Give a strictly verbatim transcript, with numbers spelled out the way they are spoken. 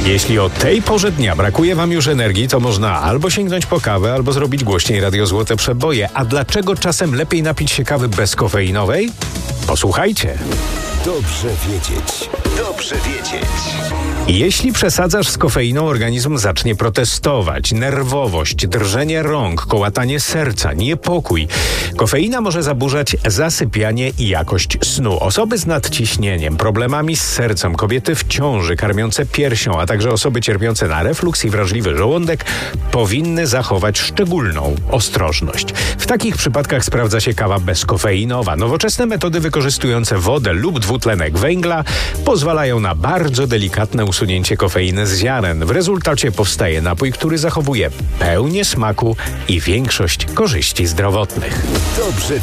Jeśli o tej porze dnia brakuje wam już energii, to można albo sięgnąć po kawę, albo zrobić głośniej Radio Złote Przeboje. A dlaczego czasem lepiej napić się kawy bezkofeinowej? Posłuchajcie. Dobrze wiedzieć. Dobrze wiedzieć. Jeśli przesadzasz z kofeiną, organizm zacznie protestować. Nerwowość, drżenie rąk, kołatanie serca, niepokój. Kofeina może zaburzać zasypianie i jakość snu. Osoby z nadciśnieniem, problemami z sercem, kobiety w ciąży, karmiące piersią, a także osoby cierpiące na refluks i wrażliwy żołądek powinny zachować szczególną ostrożność. W takich przypadkach sprawdza się kawa bezkofeinowa. Nowoczesne metody wykorzystujące wodę lub dwutlenek węgla pozwalają na bardzo delikatne usunięcie kofeiny z ziaren. W rezultacie powstaje napój, który zachowuje pełnię smaku i większość korzyści zdrowotnych. Dobrze